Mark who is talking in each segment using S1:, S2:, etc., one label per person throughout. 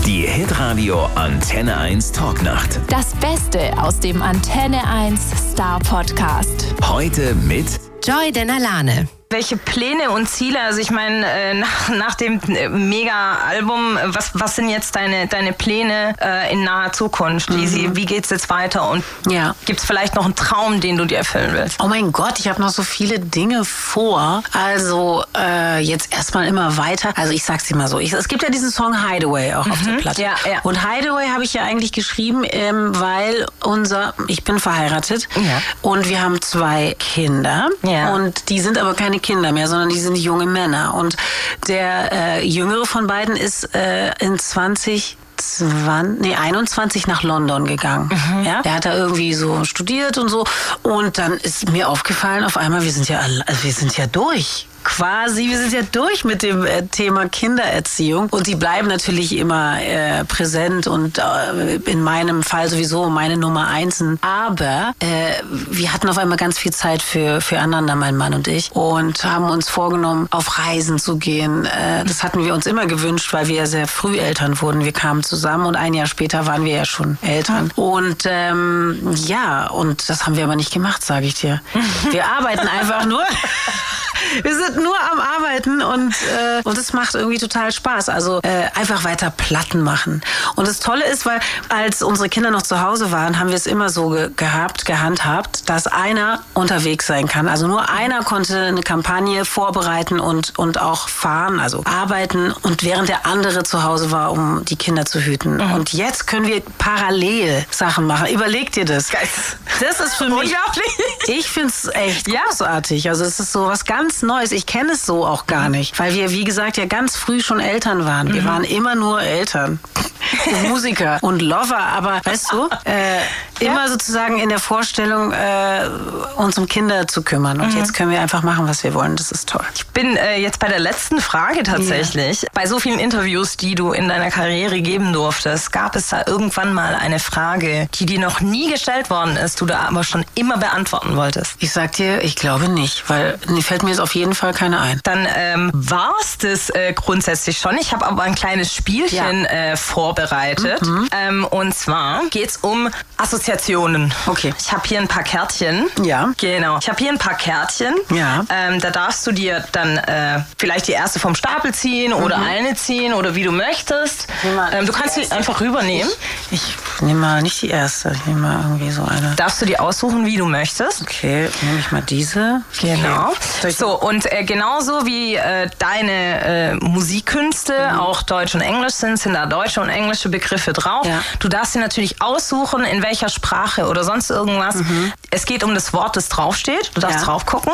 S1: Die Hitradio Antenne 1 Talknacht.
S2: Das Beste aus dem Antenne 1 Star Podcast.
S1: Heute mit
S3: Joy Denalane.
S4: Welche Pläne und Ziele, also ich meine, nach dem Mega-Album, was sind jetzt deine Pläne in naher Zukunft? Wie geht's jetzt weiter? Und gibt's vielleicht noch einen Traum, den du dir erfüllen willst?
S5: Oh mein Gott, ich habe noch so viele Dinge vor. Also jetzt erstmal immer weiter. Also ich sag's dir mal so, es gibt ja diesen Song Hideaway auch auf der Platte.
S4: Ja.
S5: Und Hideaway habe ich ja eigentlich geschrieben, weil ich bin verheiratet und wir haben 2 Kinder.
S4: Ja.
S5: Und die sind aber keine Kinder mehr, sondern die sind junge Männer. Und der jüngere von beiden ist in 21 nach London gegangen. Ja? Der hat da irgendwie so studiert und so. Und dann ist mir aufgefallen, auf einmal, wir sind ja durch. Quasi, wir sind ja durch mit dem Thema Kindererziehung und die bleiben natürlich immer präsent und in meinem Fall sowieso meine Nummer 1. Aber wir hatten auf einmal ganz viel Zeit füreinander, mein Mann und ich, und haben uns vorgenommen, auf Reisen zu gehen. Das hatten wir uns immer gewünscht, weil wir ja sehr früh Eltern wurden. Wir kamen zusammen und ein Jahr später waren wir ja schon Eltern. Und und das haben wir aber nicht gemacht, sage ich dir. Wir arbeiten einfach nur. Wir sind nur am Arbeiten und es macht irgendwie total Spaß. Also einfach weiter Platten machen. Und das Tolle ist, weil als unsere Kinder noch zu Hause waren, haben wir es immer so gehandhabt, dass einer unterwegs sein kann. Also nur einer konnte eine Kampagne vorbereiten und auch fahren, also arbeiten, und während der andere zu Hause war, um die Kinder zu hüten. Und jetzt können wir parallel Sachen machen. Überleg dir das.
S4: Geil.
S5: Das ist für mich... Ich finde es echt großartig. Also es ist so was ganz Neues. Ich kenne es so auch gar nicht. Weil wir, wie gesagt, ja ganz früh schon Eltern waren. Wir waren immer nur Eltern. Musiker und Lover. Aber weißt du, immer sozusagen in der Vorstellung, uns um Kinder zu kümmern. Und jetzt können wir einfach machen, was wir wollen. Das ist toll.
S4: Ich bin jetzt bei der letzten Frage tatsächlich. Ja. Bei so vielen Interviews, die du in deiner Karriere geben durftest, gab es da irgendwann mal eine Frage, die dir noch nie gestellt worden ist, du da aber schon immer beantworten wolltest?
S5: Ich sag dir, ich glaube nicht, weil fällt mir jetzt auf jeden Fall keine ein.
S4: Dann war's das grundsätzlich schon. Ich habe aber ein kleines Spielchen vorbereitet. Und zwar geht's um Assoziationen.
S5: Okay.
S4: Ich habe hier ein paar Kärtchen. Ja. Genau. Ich habe hier ein paar Kärtchen.
S5: Ja.
S4: Da darfst du dir dann vielleicht die erste vom Stapel ziehen oder eine ziehen oder wie du möchtest. Du kannst sie einfach rübernehmen.
S5: Ich nehme mal nicht die erste. Ich nehme mal irgendwie so eine.
S4: Darfst du dir aussuchen, wie du möchtest.
S5: Okay, nehme ich mal diese.
S4: Genau. So, und genauso wie deine Musikkünste auch Deutsch und Englisch sind da deutsche und englische Begriffe drauf. Ja. Du darfst dir natürlich aussuchen, in welcher Sprache oder sonst irgendwas. Es geht um das Wort, das draufsteht. Du darfst drauf gucken.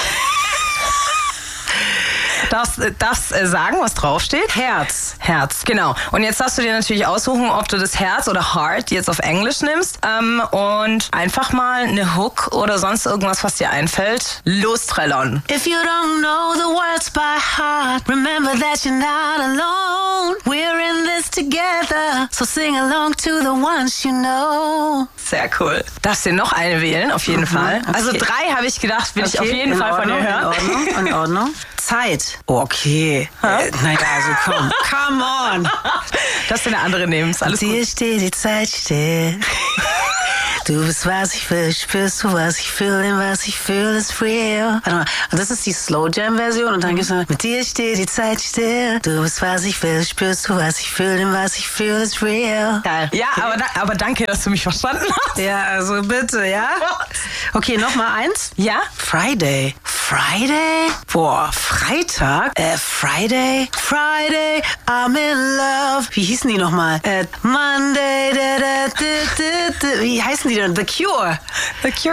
S4: Darfst sagen, was draufsteht?
S5: Herz,
S4: genau. Und jetzt darfst du dir natürlich aussuchen, ob du das Herz oder Heart jetzt auf Englisch nimmst und einfach mal eine Hook oder sonst irgendwas, was dir einfällt, lostrellern.
S5: If you don't know the words by heart, remember that you're not alone. We're in this together, so sing along to the ones you know.
S4: Sehr cool. Darfst dir noch eine wählen, auf jeden Fall. Okay. Also 3 habe ich gedacht, will ich auf jeden Fall von dir hören.
S5: In Ordnung. Zeit. Okay. Naja, also come on.
S4: Darfst du eine andere nehmen, ist alles gut.
S5: Dir steht die Zeit still. Du bist, was ich will, spürst du, was ich fühle, denn was ich fühle, ist real. Warte mal, und das ist die Slow Jam Version und dann gibt's noch, mit dir steht die Zeit still. Du bist, was ich will, spürst du, was ich fühle, denn was ich fühle, ist real.
S4: Geil. Ja, okay. aber danke, dass du mich verstanden hast.
S5: Ja, also bitte, ja? Okay, nochmal eins.
S4: Ja?
S5: Friday. Boah, Freitag? Friday, I'm in love. Wie hießen die nochmal? Monday, Wie heißen die denn? The Cure.